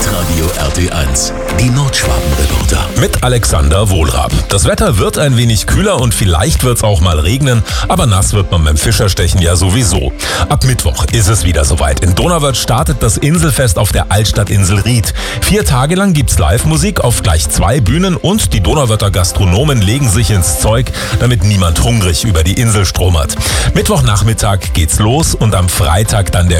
Hitradio RT1, die Nordschwabenreporter. Mit Alexander Wohlrab. Das Wetter wird ein wenig kühler und vielleicht wird's auch mal regnen, aber nass wird man beim Fischerstechen ja sowieso. Ab Mittwoch ist es wieder soweit. In Donauwörth startet das Inselfest auf der Altstadtinsel Ried. 4 Tage lang gibt's Live-Musik auf gleich 2 Bühnen und die Donauwörther Gastronomen legen sich ins Zeug, damit niemand hungrig über die Insel stromert. Mittwochnachmittag geht's los und am Freitag dann der